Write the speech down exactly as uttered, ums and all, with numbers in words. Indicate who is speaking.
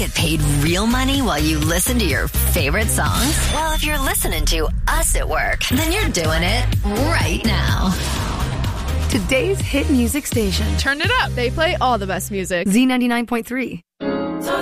Speaker 1: get paid real money while you listen to your favorite songs? Well, if you're listening to us at work, then you're doing it right now.
Speaker 2: Today's hit music station.
Speaker 3: Turn it up. They play all the best music.
Speaker 2: Z ninety-nine point three.